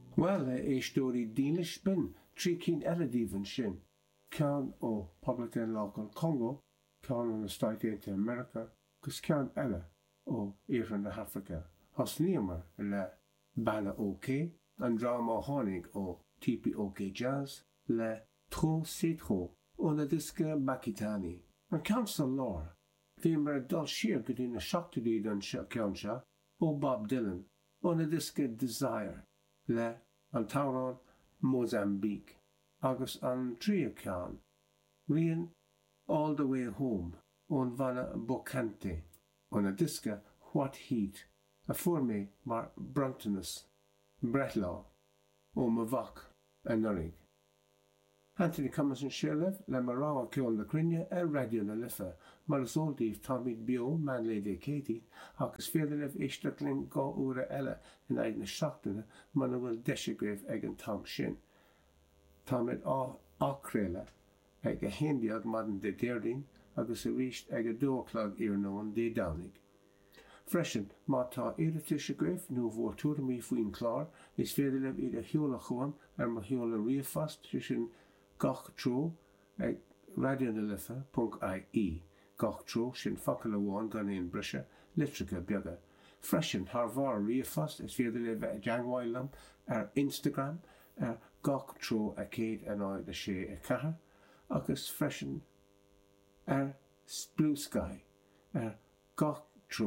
Well, stóí dílis bin trí cín eladíhan sin. Ceann ó Public and Local Congo, ceann an na Stáit Aontaithe America, gus ceann eile ó Éireann na Hafraice. Thosníomar le Balla OK, an drama tháinig ó TPOK Jazz, le Trop C'est Trop ó na disca Bakitani. An Council Lár, bhí mar dul siar go dtí na seachtaí don ceann seo ó Bob Dylan ó na disca Desire, le an tárán Mozambique, agus an trío ceann, Rian All the Way Home ón Vanna Bocante, ó na disca What Heat, a fuair mar Brontonus, Bretlaw, ó Mavach a Nurig. Anthony Cummins an Shirlev le marrá ceol na crinne radio na lifa, mar is óldíh táimid bio man Lady Katie, agus féidirleh éisteachling gá úra eile in aig na seachtaine man bhfuil deisegréibh ag an tam sin. Táimid ácréile ag a héndiad madan de déirdín agus a ríist ag a dóclag iarnóin dé dánig. Freisin, má tá éiretisegréibh nó bhór túramí faoin chlár, is féidirleh iad a heola chuan ar mar heola riamhfast sin gach tró ag radionalifa.ie, gach tró sin facail amháin gan éon brise litricha beaga. Freisin, thar bhar riamhfast is féidirleh a deangháillam ar Instagram ar gach tró a 1.6 agus freisin ar Blue Sky ar gach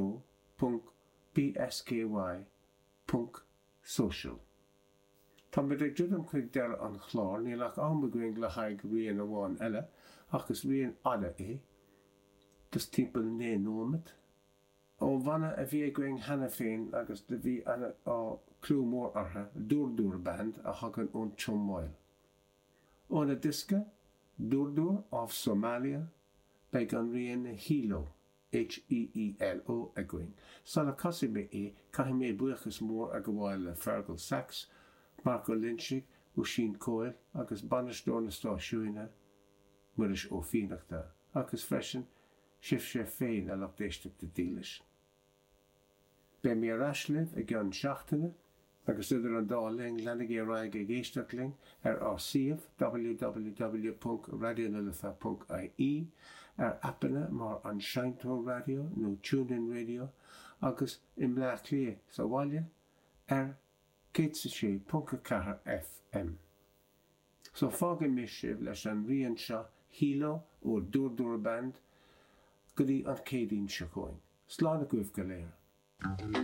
tró.bsky.social. Tá bud ag dúdam chuig deir an chlár ní leach ambaguing le haig rian amháin eile agus rian ada dus timpeall né nómad. Ó bhanna a bhí going hena féin agus de bhí ana á clú mór artha dúr band a hagan ón Chommáil. Ó na disca Dúr of Somalia beag an rian Hilo, H-E-E-L-O a going. Sala cosí mé caithim mé buchas mór a go bhfuil le Fergal Sachs, Marco Lynchig, Usheen Coyle, agus banistóir na stáisiúine muris ó fínachta, agus freisin sif sé féin a lachtéisteach de dílis. Be mé raslih a gan seachtaine, agus idir an dáling lenig raig ag éisteachling ar RCF www.radionalifa.ie, ar appana mar an Shintó Radio nó TuneIn Radio, agus im leach lé sa bhaile ar 106.4 FM. So fágan mé sibh leis an rian seo Hilo ó Dúr band go dtí an cédín seo chuin. Sláán a gcuimh go léir.